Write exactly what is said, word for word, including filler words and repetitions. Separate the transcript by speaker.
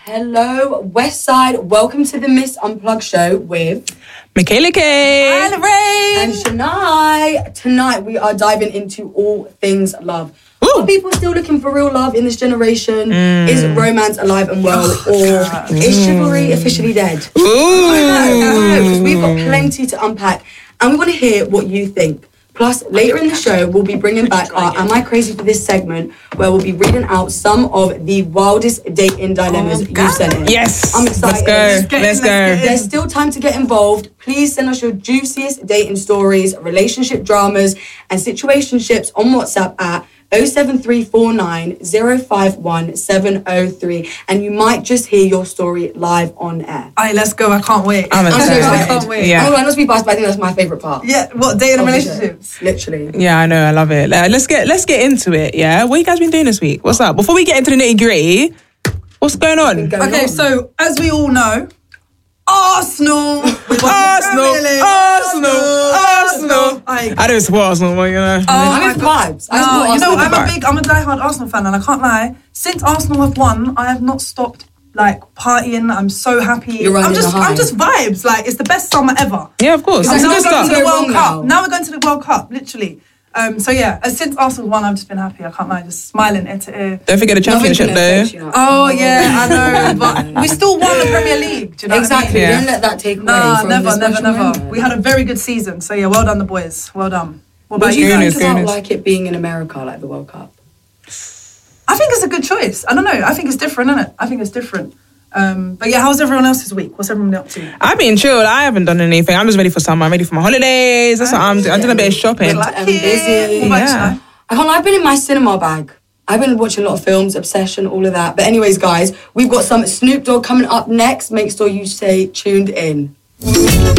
Speaker 1: Hello, West Side. Welcome to the Miss Unplugged show with
Speaker 2: Michaela K.
Speaker 3: And Lorraine.
Speaker 1: And Shania. Tonight we are diving into all things love.
Speaker 2: Ooh.
Speaker 1: Are people still looking for real love in this generation?
Speaker 2: Mm.
Speaker 1: Is romance alive and well, or
Speaker 3: God.
Speaker 1: is chivalry officially dead?
Speaker 2: Ooh.
Speaker 1: We've got plenty to unpack, and we want to hear what you think. Plus, later in the show, we'll be bringing back our Am I Crazy for This segment, where we'll be reading out some of the wildest dating dilemmas
Speaker 3: Oh,
Speaker 1: you sent in.
Speaker 2: Yes.
Speaker 1: I'm excited.
Speaker 2: Let's go.
Speaker 3: get
Speaker 2: Let's
Speaker 3: in,
Speaker 2: go.
Speaker 3: let's get
Speaker 1: There's still time to get involved. Please send us your juiciest dating stories, relationship dramas, and situationships on WhatsApp at oh seven three four nine oh five one seven oh three, and you might just hear your story live on air.
Speaker 3: Aye, let's go. I can't wait.
Speaker 2: I'm
Speaker 1: I'm so
Speaker 2: excited.
Speaker 1: excited.
Speaker 3: I can't wait.
Speaker 2: Yeah.
Speaker 1: Oh, I must be biased, but I think that's my favourite part.
Speaker 3: Yeah, what, dating and
Speaker 1: of the show.
Speaker 3: relationships?
Speaker 1: Literally.
Speaker 2: Yeah, I know. I love it. Uh, let's get let's get into it. Yeah. What you guys been doing this week? What's up? Before we get into the nitty gritty, what's going on?
Speaker 1: Going
Speaker 3: Okay,
Speaker 1: on.
Speaker 3: so as we all know, Arsenal.
Speaker 2: Arsenal, Arsenal, Arsenal.
Speaker 3: I,
Speaker 2: I don't support Arsenal, but you know.
Speaker 3: Oh,
Speaker 1: I'm
Speaker 3: my
Speaker 1: in
Speaker 3: God.
Speaker 1: vibes. I
Speaker 3: No,
Speaker 1: support
Speaker 3: you know,
Speaker 1: Arsenal.
Speaker 3: I'm a
Speaker 2: vibe.
Speaker 3: big, I'm a diehard Arsenal fan, and I can't lie. Since Arsenal have won, I have not stopped like partying. I'm so happy.
Speaker 1: You're riding
Speaker 3: I'm just,
Speaker 1: the high.
Speaker 3: I'm just vibes. Like it's the best summer ever.
Speaker 2: Yeah, of course.
Speaker 1: Is
Speaker 2: It's
Speaker 1: that
Speaker 2: good
Speaker 1: not
Speaker 3: Now we're going
Speaker 2: stuff.
Speaker 3: to the
Speaker 1: Go
Speaker 3: World
Speaker 1: wrong
Speaker 3: Cup.
Speaker 1: now.
Speaker 3: Now we're going to the World Cup, literally. Um, so yeah, as since Arsenal won, I've just been happy. I can't lie, just smiling ear to ear.
Speaker 2: Don't forget the championship
Speaker 1: Nothing can
Speaker 2: though.
Speaker 1: affect you now.
Speaker 3: Oh yeah, I know, but we still won the Premier League. Do you know
Speaker 1: Exactly.
Speaker 3: What I mean?
Speaker 2: Yeah.
Speaker 1: Don't let that take away
Speaker 3: Nah,
Speaker 1: from
Speaker 3: never,
Speaker 1: the
Speaker 3: never,
Speaker 1: special
Speaker 3: never.
Speaker 1: moment.
Speaker 3: We had a very good season. So yeah, well done, the boys. Well done. What about
Speaker 1: What do
Speaker 3: you
Speaker 1: you
Speaker 3: guys?
Speaker 2: Goodness,
Speaker 1: think about
Speaker 2: goodness.
Speaker 1: like it being in America, like the World Cup?
Speaker 3: I think it's a good choice. I don't know. I think it's different, isn't it? I think it's different. Um, but yeah, how's everyone else's week? What's everyone up to?
Speaker 2: I've been chilled. I haven't done anything. I'm just ready for summer. I'm ready for my holidays. That's what I'm doing. I'm doing a bit of shopping.
Speaker 3: Like
Speaker 1: I'm busy.
Speaker 3: What about you,
Speaker 2: Yeah.
Speaker 3: Shai?
Speaker 1: I can't lie, I've been in my cinema bag. I've been watching a lot of films, Obsession, all of that. But anyways, guys, we've got some Snoop Dogg coming up next. Make sure you stay tuned in.